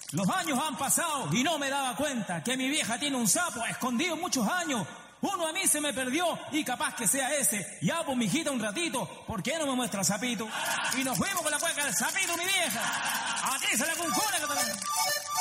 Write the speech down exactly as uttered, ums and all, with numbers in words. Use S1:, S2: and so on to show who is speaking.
S1: Los años han pasado y no me daba cuenta que mi vieja tiene un sapo escondido muchos años. Uno a mí se me perdió y capaz que sea ese. Ya, pues, mijita, un ratito, ¿por qué no me muestra el sapito? Y nos fuimos con la cueca del sapito, mi vieja. A ti se la cuncuna, Catalina.